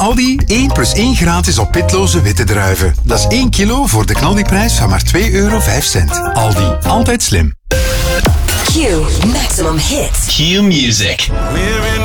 Aldi 1 plus 1 gratis op pitloze witte druiven. Dat is 1 kilo voor de knaldiprijs van maar €2,05. Aldi, altijd slim. Q Maximum Hits. Q Music. We're in